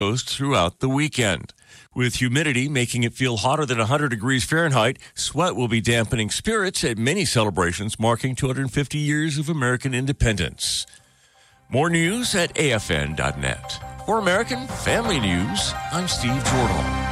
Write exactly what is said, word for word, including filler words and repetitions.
coast throughout the weekend. With humidity making it feel hotter than one hundred degrees Fahrenheit, sweat will be dampening spirits at many celebrations marking two hundred fifty years of American independence. More news at A F N dot net. For American Family News, I'm Steve Jordan.